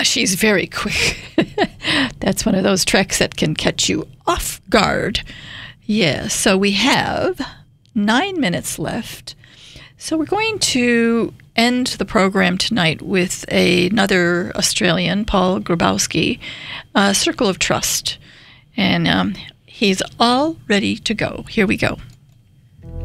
She's very quick. That's one of those treks that can catch you off guard. Yeah, so we have 9 minutes left. So we're going to end the program tonight with another Australian, Paul Grabowski, Circle of Trust. And he's all ready to go. Here we go.